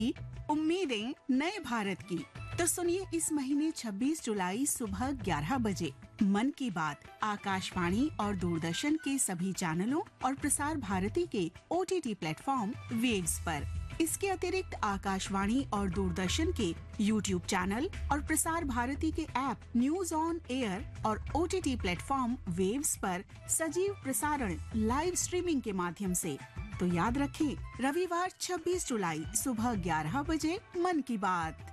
उम्मीदें नए भारत की। तो सुनिए इस महीने 26 जुलाई सुबह 11 बजे मन की बात आकाशवाणी और दूरदर्शन के सभी चैनलों और प्रसार भारती के OTT प्लेटफॉर्म वेव्स पर। इसके अतिरिक्त आकाशवाणी और दूरदर्शन के YouTube चैनल और प्रसार भारती के ऐप न्यूज ऑन एयर और OTT प्लेटफॉर्म वेव्स पर सजीव प्रसारण लाइव स्ट्रीमिंग के माध्यम से। तो याद रखें, रविवार 26 जुलाई सुबह 11 बजे मन की बात।